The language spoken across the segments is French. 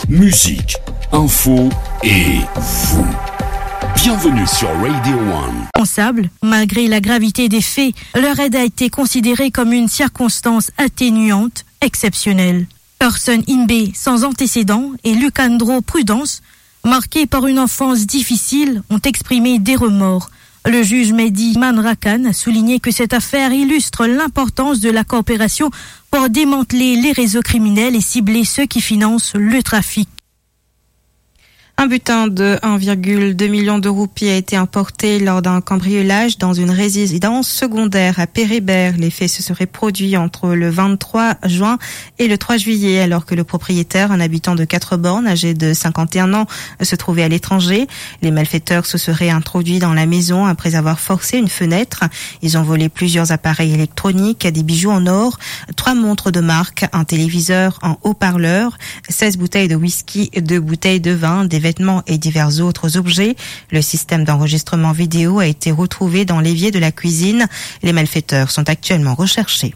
musique, info et vous. Bienvenue sur Radio One. Responsable, malgré la gravité des faits, leur aide a été considérée comme une circonstance atténuante, exceptionnelle. Person Inbe, sans antécédents, et Lucandro Prudence, marqués par une enfance difficile, ont exprimé des remords. Le juge Mehdi Manrakan a souligné que cette affaire illustre l'importance de la coopération pour démanteler les réseaux criminels et cibler ceux qui financent le trafic. Un butin de 1,2 million de roupies a été emporté lors d'un cambriolage dans une résidence secondaire à Pérébert. Les faits se seraient produits entre le 23 juin et le 3 juillet, alors que le propriétaire, un habitant de 4 bornes, âgé de 51 ans, se trouvait à l'étranger. Les malfaiteurs se seraient introduits dans la maison après avoir forcé une fenêtre. Ils ont volé plusieurs appareils électroniques, des bijoux en or, 3 montres de marque, un téléviseur en haut-parleur, 16 bouteilles de whisky, 2 bouteilles de vin, des vêtements et divers autres objets. Le système d'enregistrement vidéo a été retrouvé dans l'évier de la cuisine. Les malfaiteurs sont actuellement recherchés.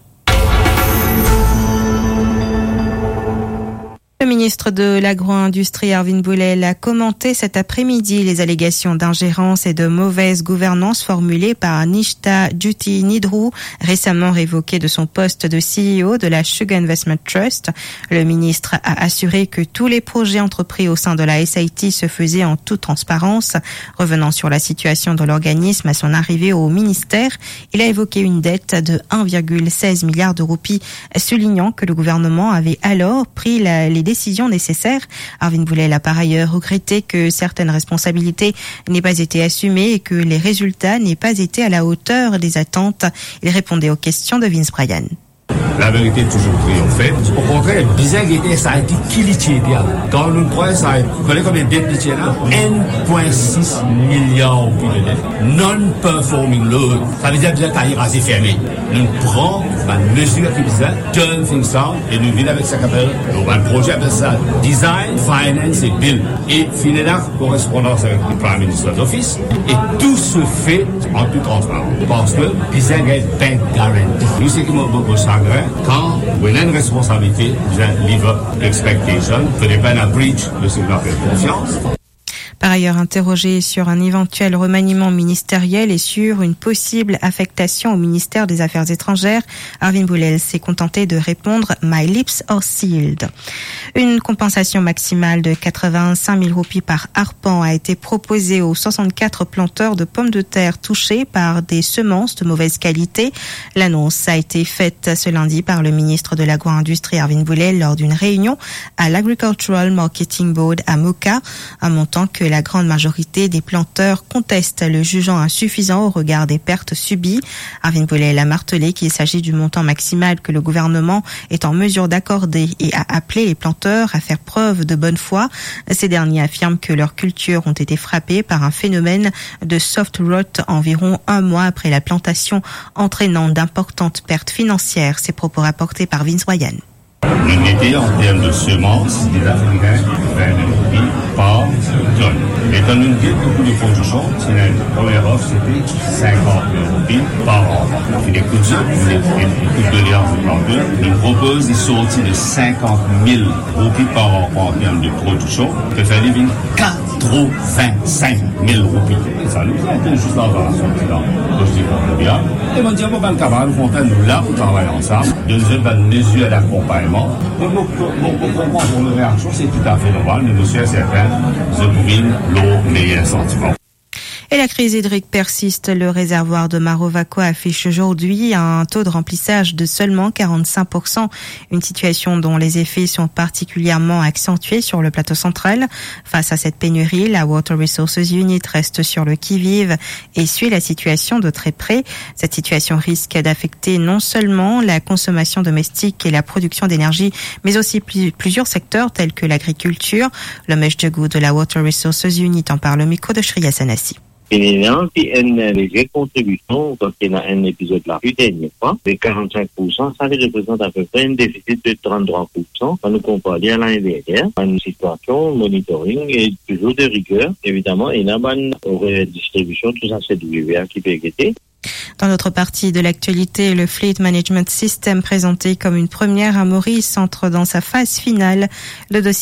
Le ministre de l'Agro-Industrie, Arvin Boulel, a commenté cet après-midi les allégations d'ingérence et de mauvaise gouvernance formulées par Nishta Duty Nidru, récemment révoqué de son poste de CEO de la Sugar Investment Trust. Le ministre a assuré que tous les projets entrepris au sein de la SIT se faisaient en toute transparence. Revenant sur la situation de l'organisme à son arrivée au ministère, il a évoqué une dette de 1,16 milliard de roupies, soulignant que le gouvernement avait alors pris les décisions nécessaires. Arvin Boulel a par ailleurs regretté que certaines responsabilités n'aient pas été assumées et que les résultats n'aient pas été à la hauteur des attentes. Il répondait aux questions de Vince Bryan. La vérité est toujours triomphée. Au contraire, bizarre était ça a été qui l'était quand nous croyons ça connaît combien de dettes l'était là 1,6 milliard de dettes non-performing loan. Ça veut dire que ça est assez fermé. Nous prenons la mesure qui bizarre, done things down et nous venons avec ça qu'appelle un projet appelle ça design, finance et build. Et finalement correspondance avec le Prime Minister's Office et tout se fait en toute transparence parce que bizarre est bank guarantee. Nous c'est comme quand vous avez une responsabilité, vous avez live up l'expectation, vous n'avez pas un breach de ce qu'on appelle confiance. Par ailleurs, interrogé sur un éventuel remaniement ministériel et sur une possible affectation au ministère des Affaires étrangères, Arvin Boulel s'est contenté de répondre « My lips are sealed ». Une compensation maximale de 85 000 roupies par arpent a été proposée aux 64 planteurs de pommes de terre touchés par des semences de mauvaise qualité. L'annonce a été faite ce lundi par le ministre de l'Agro-Industrie Arvin Boulel lors d'une réunion à l'Agricultural Marketing Board à Moka, un montant que la grande majorité des planteurs contestent, le jugeant insuffisant au regard des pertes subies. Arvin Boulel a martelé qu'il s'agit du montant maximal que le gouvernement est en mesure d'accorder et a appelé les planteurs à faire preuve de bonne foi. Ces derniers affirment que leurs cultures ont été frappées par un phénomène de soft rot environ un mois après la plantation, entraînant d'importantes pertes financières. Ces propos rapportés par Vince Bryan. Nous mettons en termes de semences des Africains 20 000 roupies par tonne. Étant donné que le coût de production, c'est la première offre, c'était 50 000 roupies par an. Puis les coûts de l'alliance de planteurs nous proposent des sorties de 50 000 roupies par an en termes de production, que ça devient 85 000 roupies. Ça nous a été juste avant la sortie dans le district bien. Et on dit, on va le camarade, nous comptons nous là pour travailler ensemble, de nous mesure d'accompagnement. Pour nos réactions, c'est tout à fait normal, mais monsieur est certain, je brûle l'eau, meilleur sentiment. Et la crise hydrique persiste. Le réservoir de Marovaco affiche aujourd'hui un taux de remplissage de seulement 45%. Une situation dont les effets sont particulièrement accentués sur le plateau central. Face à cette pénurie, la Water Resources Unit reste sur le qui-vive et suit la situation de très près. Cette situation risque d'affecter non seulement la consommation domestique et la production d'énergie, mais aussi plusieurs secteurs tels que l'agriculture. Le Mejdegout de la Water Resources Unit en parle au micro de Shriya Sanassi. Il y a une légère contribution, quand il y a un épisode là, du dernier fois, de 45%, ça représente à peu près un déficit de 33%, quand nous comparons à l'année dernière, une situation, monitoring et toujours de rigueur, évidemment, et là, une redistribution, tout ça, c'est du VA qui peut être. Dans notre partie de l'actualité, le Fleet Management System présenté comme une première à Maurice entre dans sa phase finale. Le dossier